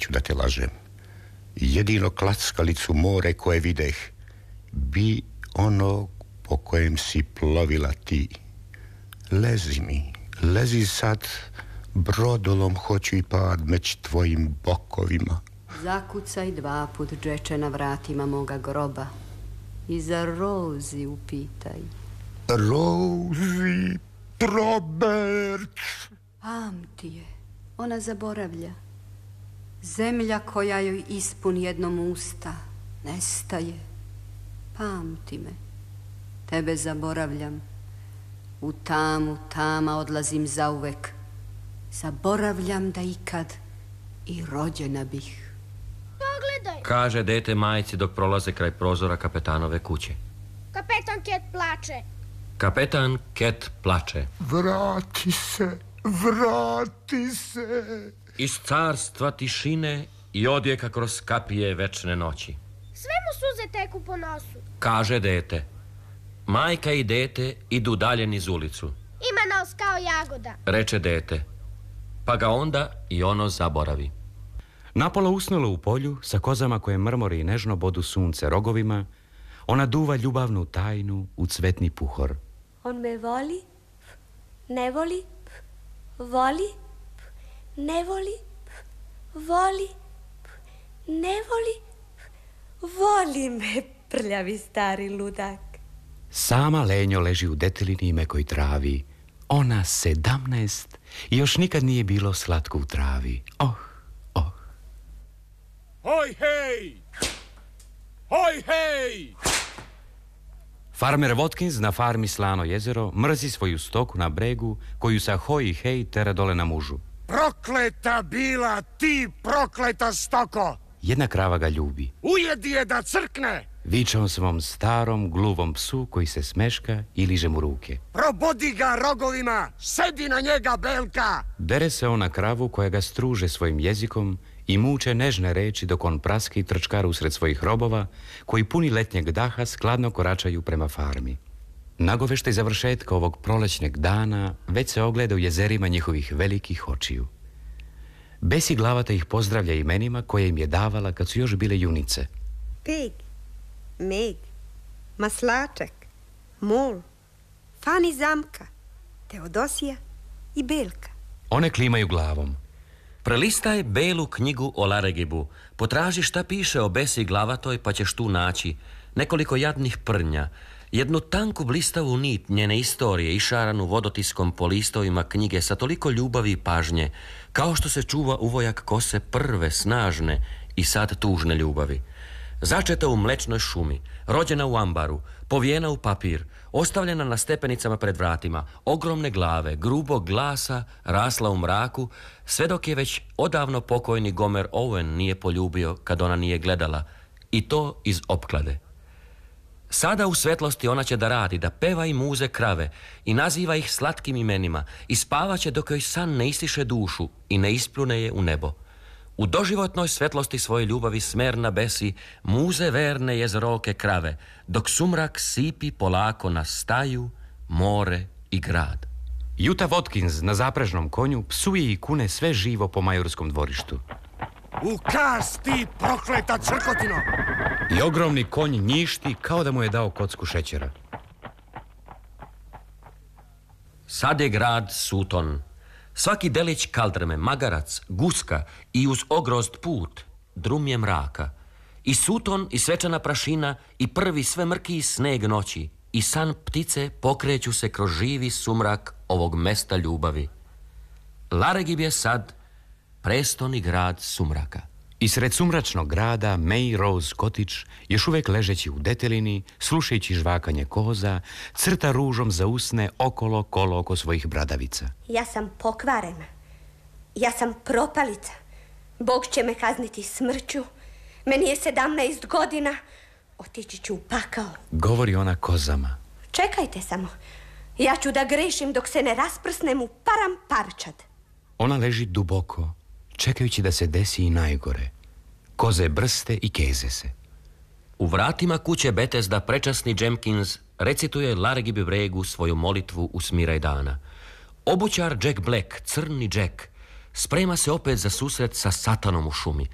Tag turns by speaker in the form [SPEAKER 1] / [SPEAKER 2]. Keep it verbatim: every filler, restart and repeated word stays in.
[SPEAKER 1] neću da te lažem. Jedino klackalicu more koje videh bi ono po kojem si plovila ti. Lezi mi, lezi sad, brodolom hoću i pad među tvojim bokovima.
[SPEAKER 2] Zakucaj dva put, džeče, na vratima moga groba i za Rozi upitaj.
[SPEAKER 1] Rozi, Probert.
[SPEAKER 2] Pamti je, ona zaboravlja. Zemlja koja joj ispuni jednom usta nestaje. Pamti me, tebe zaboravljam. U tamu tama odlazim zauvek. Zaboravljam da ikad i rođena bih.
[SPEAKER 3] Pogledaj,
[SPEAKER 4] kaže dete majci dok prolaze kraj prozora kapetanove kuće.
[SPEAKER 3] kapetan Ket plače.
[SPEAKER 4] Kapetan Ket plače.
[SPEAKER 1] Vrati se, vrati se.
[SPEAKER 4] Iz carstva tišine i odjeka kroz kapije večne noći.
[SPEAKER 3] Sve mu suze teku po nosu.
[SPEAKER 4] Kaže dete. Majka i dete idu dalje niz ulicu.
[SPEAKER 3] Ima nos kao jagoda,
[SPEAKER 4] reče dete. Pa ga onda i ono zaboravi.
[SPEAKER 5] Napola usnulo u polju, sa kozama koje mrmori i nežno bodu sunce rogovima, ona duva ljubavnu tajnu u cvetni puhor.
[SPEAKER 6] On me voli, ne voli, voli, ne voli, voli, ne voli, voli me, prljavi stari ludak.
[SPEAKER 5] Sama lenjo leži u detelini i mekoj travi. Ona sedamnaest i još nikad nije bilo slatko u travi. Oh, oh.
[SPEAKER 7] Hoj, hej! Hoj, hej!
[SPEAKER 5] Farmer Watkins na farmi Slano jezero mrzi svoju stoku na bregu koju sa hoj i hej tera dole na mužu.
[SPEAKER 7] Prokleta bila ti, prokleta stoko!
[SPEAKER 5] Jedna krava ga ljubi.
[SPEAKER 7] Ujedi je da crkne!
[SPEAKER 5] Viče on svom starom, gluvom psu koji se smeška i liže mu ruke.
[SPEAKER 7] Probodi ga rogovima, sedi na njega, belka!
[SPEAKER 5] Dere se on na kravu koja ga struže svojim jezikom i muče nežne reči dok on praski i trčkara usred svojih robova koji puni letnjeg daha skladno koračaju prema farmi. Nagoveštaj završetka ovog prolećnjeg dana već se ogleda u jezerima njihovih velikih očiju. Besi glavata ih pozdravlja imenima koje im je davala kad su još bile junice.
[SPEAKER 8] Pig, Meg, Maslačak, Mol, Fani Zamka, Teodosija i Belka.
[SPEAKER 5] One klimaju glavom.
[SPEAKER 4] Prelistaj belu knjigu o Laregibu. Potraži šta piše o Besi glavatoj pa ćeš tu naći nekoliko jadnih prnja, jednu tanku blistavu nit njene istorije išaranu vodotiskom po listovima knjige sa toliko ljubavi i pažnje, kao što se čuva uvojak kose prve, snažne i sad tužne ljubavi. Začeta u mlečnoj šumi, rođena u ambaru, povijena u papir, ostavljena na stepenicama pred vratima, ogromne glave, grubog glasa, rasla u mraku, sve dok je već odavno pokojni Gomer Owen nije poljubio kad ona nije gledala, i to iz opklade. Sada u svetlosti ona će da radi, da peva i muze krave i naziva ih slatkim imenima i spavaće dok joj san ne isiše dušu i ne ispljune je u nebo. U doživotnoj svetlosti svoje ljubavi smerna Besi muze verne jezroke krave, dok sumrak sipi polako na staju, more i grad.
[SPEAKER 5] Juta Watkins na zaprežnom konju psuje i kune sve živo po majorskom dvorištu.
[SPEAKER 7] U kas ti, prokleta crkotino!
[SPEAKER 5] I ogromni konj njišti kao da mu je dao kocku šećera.
[SPEAKER 4] Sad je grad Sutton. Svaki delić kaldrme, magarac, guska i uz ogrozd put, drum je mraka. I Sutton, i svečana prašina, i prvi sve mrkiji sneg noći, i san ptice pokreću se kroz živi sumrak ovog mesta ljubavi. Laregib je sad prestoni grad sumraka.
[SPEAKER 5] I sred sumračnog grada May Rose Cottage, još uvek ležeći u detelini, slušajući žvakanje koza, crta ružom za usne okolo kolo oko svojih bradavica.
[SPEAKER 6] Ja sam pokvarena. Ja sam propalica. Bog će me kazniti smrću. Meni je sedamnaest godina. Otići ću u pakao.
[SPEAKER 5] Govori ona kozama.
[SPEAKER 6] Čekajte samo. Ja ću da grešim dok se ne rasprsnem u param parčad.
[SPEAKER 5] Ona leži duboko, čekajući da se desi i najgore. Koze brste i keze se.
[SPEAKER 4] U vratima kuće Betesda prečasni Jenkins recituje Laregibi vregu svoju molitvu u smiraj dana. Obućar Jack Black, crni Jack, sprema se opet za susret sa satanom u šumi.